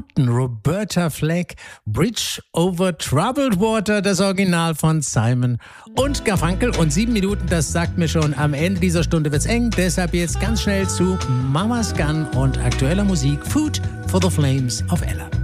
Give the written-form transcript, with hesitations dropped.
Minuten. Roberta Flack, Bridge over Troubled Water, das Original von Simon und Garfunkel. Und 7 Minuten, das sagt mir schon, am Ende dieser Stunde wird's eng. Deshalb jetzt ganz schnell zu Mama's Gun und aktueller Musik Food for the Flames auf Ella.